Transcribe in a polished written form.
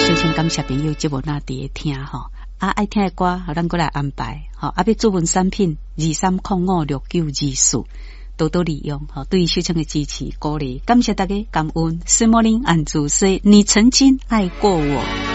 首先感谢朋友节目那伫听吼，爱听的歌，咱过来安排吼。要注文产品23056924，多多利用吼，对秀清的支持鼓励，感谢大家，感恩。Good morning， 安主说，你曾经爱过我。